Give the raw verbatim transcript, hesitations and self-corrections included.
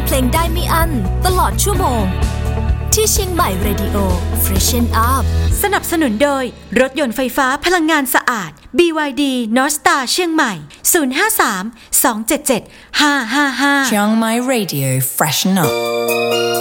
เพลงได้ไม่อั้นตลอดชั่วโมงที่เชียงใหม่ Radio Freshen Up สนับสนุนโดยรถยนต์ไฟฟ้าพลังงานสะอาด บี วาย ดี North Star เชียงใหม่ ศูนย์ ห้า สาม สอง เจ็ด เจ็ด ห้า ห้า ห้า Chiang Mai Radio Freshen Up